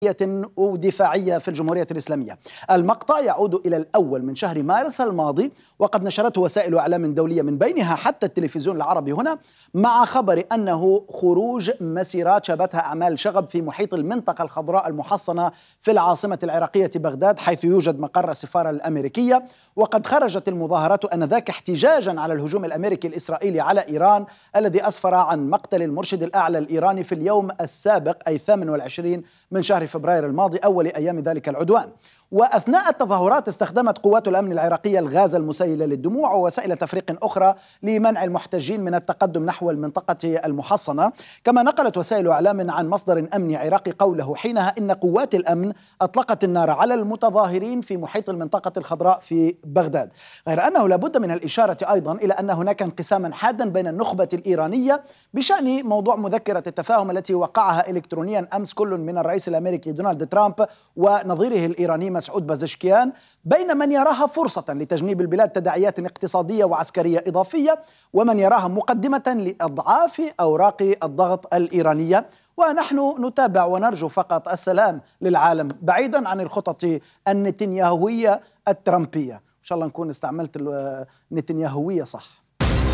ودفاعية في الجمهورية الإسلامية. المقطع يعود إلى الأول من شهر مارس الماضي، وقد نشرته وسائل إعلام دولية من بينها حتى التلفزيون العربي هنا، مع خبر أنه خروج مسيرات شابتها أعمال شغب في محيط المنطقة الخضراء المحصنة في العاصمة العراقية بغداد، حيث يوجد مقر السفارة الأمريكية. وقد خرجت المظاهرات آنذاك احتجاجا على الهجوم الأمريكي الإسرائيلي على إيران، الذي أسفر عن مقتل المرشد الأعلى الإيراني في اليوم السابق أي 28 من شهر فبراير الماضي، أول أيام ذلك العدوان. وأثناء التظاهرات استخدمت قوات الأمن العراقية الغاز المسيل للدموع ووسائل تفريق أخرى لمنع المحتجين من التقدم نحو المنطقة المحصنة. كما نقلت وسائل إعلام عن مصدر أمني عراقي قوله حينها إن قوات الأمن أطلقت النار على المتظاهرين في محيط المنطقة الخضراء في بغداد. غير أنه لابد من الإشارة أيضا إلى أن هناك انقساما حادا بين النخبة الإيرانية بشأن موضوع مذكرة التفاهم التي وقعها إلكترونيا أمس كل من الرئيس الأمريكي دونالد ترامب ونظيره الإيراني مسعود بازشكيان، بين من يراها فرصة لتجنيب البلاد تداعيات اقتصادية وعسكرية إضافية، ومن يراها مقدمة لإضعاف أوراق الضغط الإيرانية. ونحن نتابع ونرجو فقط السلام للعالم بعيدا عن الخطط النتنياهوية الترامبية. إن شاء الله نكون استعملت النتنياهوية صح.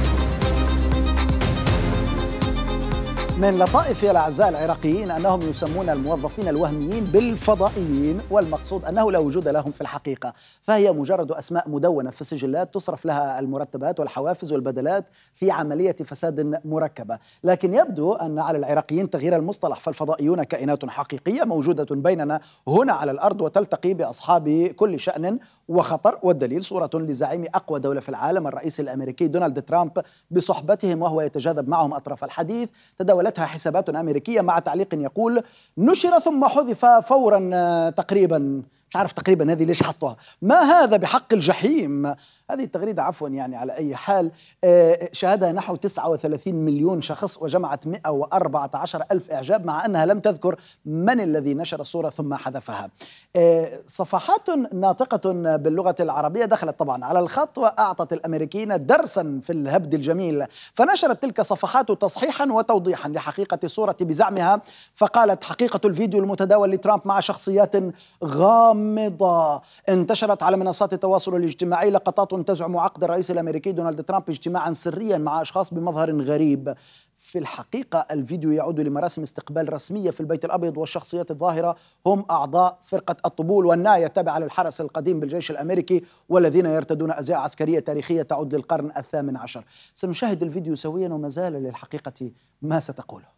من لطائف الأعزاء العراقيين أنهم يسمون الموظفين الوهميين بالفضائيين، والمقصود أنه لا وجود لهم في الحقيقة، فهي مجرد أسماء مدونة في السجلات تصرف لها المرتبات والحوافز والبدلات في عملية فساد مركبة. لكن يبدو أن على العراقيين تغيير المصطلح، فالفضائيون كائنات حقيقية موجودة بيننا هنا على الأرض وتلتقي بأصحاب كل شأن وخطر. والدليل صورة لزعيم أقوى دولة في العالم الرئيس الأمريكي دونالد ترامب بصحبتهم وهو يتجاذب معهم أطراف الحديث، تداولتها حسابات أمريكية مع تعليق يقول: نشر ثم حذف فورا تقريبا. مش عارف تقريبا هذه ليش حطوها، ما هذا بحق الجحيم. هذه التغريدة عفوا يعني على أي حال شاهدها نحو 39 مليون شخص وجمعت 114 ألف إعجاب، مع أنها لم تذكر من الذي نشر الصورة ثم حذفها. صفحات ناطقة باللغة العربية دخلت طبعا على الخط وأعطت الأمريكيين درسا في الهبد الجميل، فنشرت تلك الصفحات تصحيحا وتوضيحا لحقيقة الصورة بزعمها، فقالت: حقيقة الفيديو المتداول لترامب مع شخصيات غامضة انتشرت على منصات التواصل الاجتماعي لقطات تزعم عقد الرئيس الأمريكي دونالد ترامب اجتماعا سريا مع أشخاص بمظهر غريب. في الحقيقة الفيديو يعود لمراسم استقبال رسمية في البيت الأبيض، والشخصيات الظاهرة هم أعضاء فرقة الطبول والناية التابعة للحرس القديم بالجيش الأمريكي، والذين يرتدون أزياء عسكرية تاريخية تعود للقرن الثامن عشر. سنشاهد الفيديو سويا وما زال للحقيقة ما ستقوله.